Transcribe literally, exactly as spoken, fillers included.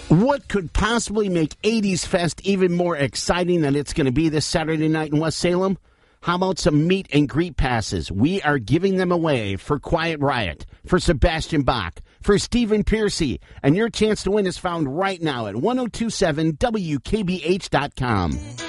What could possibly make eighties Fest even more exciting than it's going to be this Saturday night in West Salem? How about some meet and greet passes? We are giving them away for Quiet Riot, for Sebastian Bach, for Stephen Piercy, and your chance to win is found right now at ten twenty-seven W K B H dot com.